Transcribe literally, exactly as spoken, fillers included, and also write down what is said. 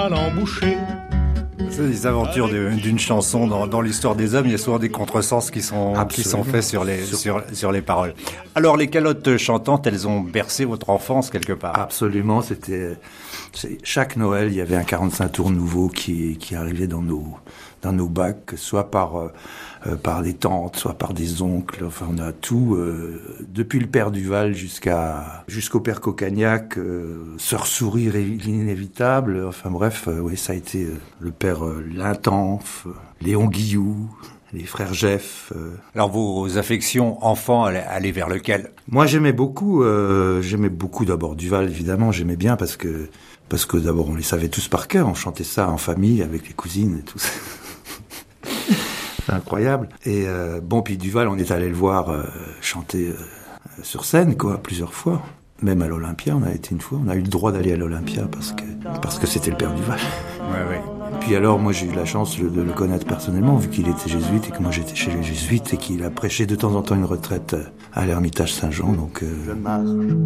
l'emboucher. C'est les aventures de, d'une chanson dans, dans l'histoire des hommes. Il y a souvent des contresens qui sont, qui sont faits sur les, sur, sur les paroles. Alors, les calottes chantantes, elles ont bercé votre enfance quelque part. Absolument. C'était, c'est, chaque Noël, il y avait un quarante-cinq tours nouveau qui, qui arrivait dans nos, dans nos bacs, soit par, euh, par des tantes, soit par des oncles. Enfin, on a tout, euh, depuis le père Duval jusqu'à, jusqu'au père Cocagnac, euh, Sœur Sourire l'inévitable. Enfin, bref, euh, oui, ça a été euh, le père euh, Lintanf, euh, Léon Guillou, les frères Jeff. Euh. Alors, vos affections enfants allaient, allaient vers lequel? Moi, j'aimais beaucoup, euh, j'aimais beaucoup d'abord Duval, évidemment, j'aimais bien parce que, parce que d'abord, on les savait tous par cœur, on chantait ça en famille avec les cousines et tout ça. C'est incroyable. Et euh, bon, puis Duval, on est allé le voir euh, chanter euh, sur scène, quoi, plusieurs fois. Même à l'Olympia, on a été une fois, on a eu le droit d'aller à l'Olympia parce que parce que c'était le père Duval. Ouais, ouais. Puis alors, moi, j'ai eu la chance de le connaître personnellement, vu qu'il était jésuite et que moi, j'étais chez les jésuites et qu'il a prêché de temps en temps une retraite à l'Ermitage Saint-Jean, donc... Euh...